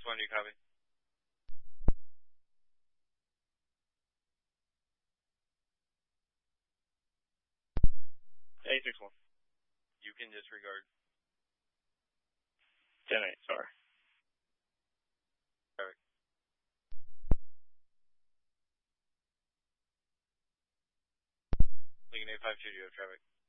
861, do you copy? 861. You can disregard. 10-8, sorry. Traffic. Lincoln 852, do you have traffic?